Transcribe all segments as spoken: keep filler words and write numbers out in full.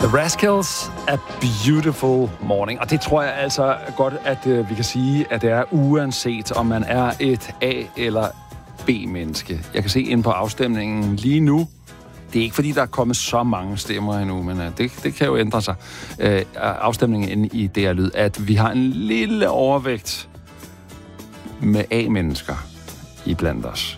The Rascals, A Beautiful Morning. Og det tror jeg altså godt, at øh, vi kan sige, at det er uanset, om man er et A- eller B-menneske. Jeg kan se ind på afstemningen lige nu. Det er ikke, fordi der er kommet så mange stemmer endnu, men øh, det, det kan jo ændre sig. Øh, afstemningen inde i D R Lyd, at vi har en lille overvægt med A-mennesker iblandt os.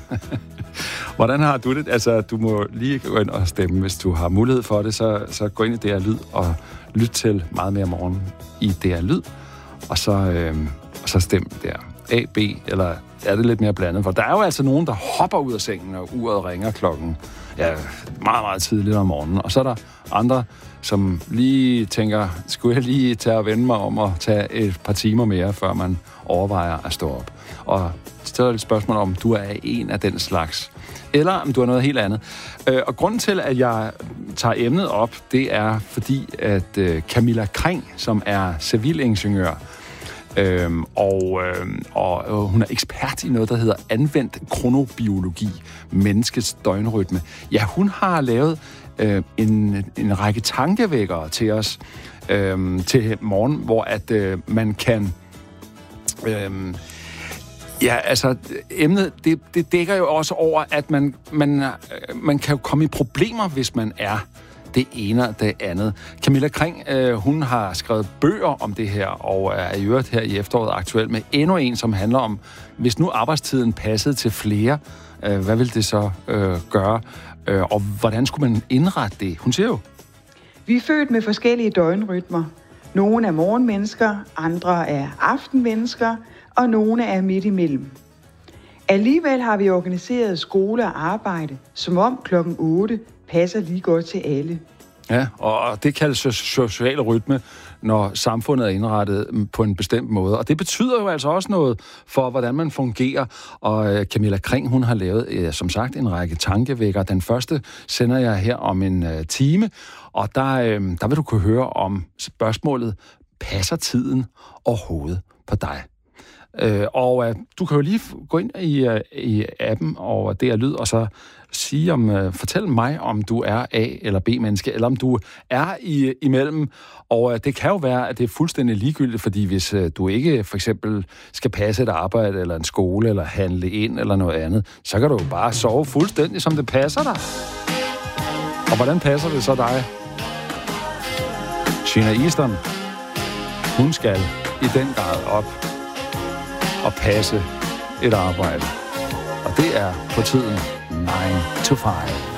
Hvordan har du det? Altså, du må lige gå ind og stemme, hvis du har mulighed for det, så, så gå ind i D R Lyd og lyt til meget mere morgen i D R Lyd, og så, øh, og så stem der. A, B, eller er det lidt mere blandet? For der er jo altså nogen, der hopper ud af sengen, og uret ringer klokken ja, meget, meget tidligt om morgenen, og så er der andre, som lige tænker, skulle jeg lige tage og vende mig om og tage et par timer mere, før man overvejer at stå op. Og så er det et spørgsmål om, du er en af den slags, eller om du er noget helt andet. Og grunden til, at jeg tager emnet op, det er fordi, at Camilla Kring, som er civilingeniør, Øhm, og, øhm, og hun er ekspert i noget, der hedder anvendt kronobiologi, menneskets døgnrytme. Ja, hun har lavet øh, en, en række tankevækkere til os øh, til morgen, hvor at øh, man kan... Øh, ja, altså, emnet, det, det dækker jo også over, at man, man, man kan jo komme i problemer, hvis man er det ene og det andet. Camilla Kring, øh, hun har skrevet bøger om det her, og er i øvrigt her i efteråret aktuel med endnu en, som handler om, hvis nu arbejdstiden passede til flere, øh, hvad ville det så øh, gøre? Øh, og hvordan skulle man indrette det? Hun siger jo... Vi er født med forskellige døgnrytmer. Nogle er morgenmennesker, andre er aftenmennesker, og nogle er midt imellem. Alligevel har vi organiseret skole og arbejde, som om klokken otte passer lige godt til alle. Ja, og det kaldes social rytme, når samfundet er indrettet på en bestemt måde. Og det betyder jo altså også noget for, hvordan man fungerer. Og Camilla Kring, hun har lavet, som sagt, en række tankevækker. Den første sender jeg her om en time, og der, der vil du kunne høre om spørgsmålet, passer tiden overhovedet på dig? Øh, og øh, du kan jo lige gå ind i, øh, i appen og D R Lyd, og så sige om, øh, fortæl mig, om du er A- eller B-menneske, eller om du er i, imellem. Og øh, det kan jo være, at det er fuldstændig ligegyldigt, fordi hvis øh, du ikke for eksempel skal passe et arbejde, eller en skole, eller handle ind, eller noget andet, så kan du jo bare sove fuldstændig, som det passer dig. Og hvordan passer det så dig? Sheena Easton, hun skal i den grad op og passe et arbejde. Og det er på tiden nine to five.